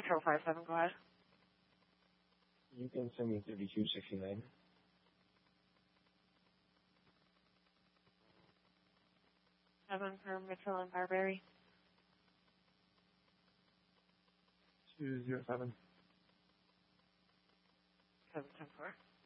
Control 57, go ahead. You can send me 3269. 7 for Mitchell and Barberry. 207. 710-4.